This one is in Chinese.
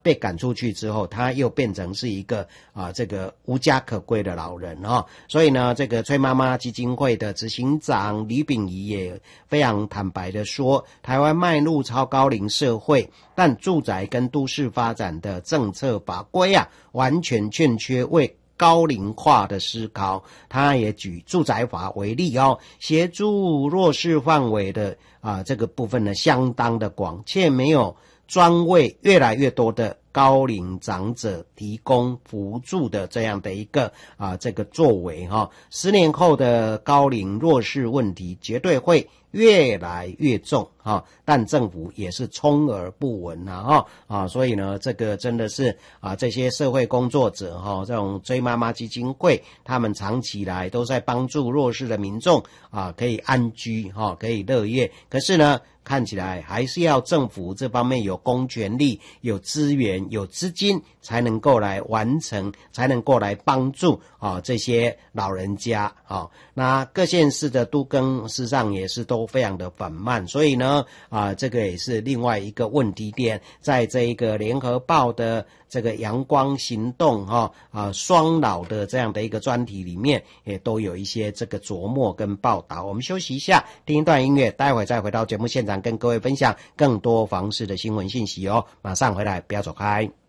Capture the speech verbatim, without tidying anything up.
被赶出去之后，他又变成是一个啊这个无家可归的老人哦。所以呢，这个崔妈妈基金会的执行长李秉仪也非常坦白的说，台湾迈入超高龄社会，但住宅跟都市发展的政策法规啊，完全欠缺为高龄化的思考。他也举住宅法为例哦，协助弱势范围的啊这个部分呢相当的广，却没有专为越来越多的高龄长者提供辅助的这样的一个啊这个作为哈、哦，十年后的高龄弱势问题绝对会越来越重哈、哦，但政府也是充耳不闻啊哈啊，所以呢，这个真的是啊这些社会工作者哈、哦，这种追妈妈基金会，他们长期以来都在帮助弱势的民众啊可以安居哈、哦，可以乐业，可是呢。看起来还是要政府这方面有公权力、有资源、有资金，才能够来完成，才能够来帮助啊这些老人家啊。那各县市的都更事实上也是都非常的缓慢，所以呢啊这个也是另外一个问题点，在这一个联合报的这个阳光行动哈啊双老的这样的一个专题里面，也都有一些这个琢磨跟报道。我们休息一下，听一段音乐，待会再回到节目现场。跟各位分享更多房市的新闻信息哦，马上回来，不要走开。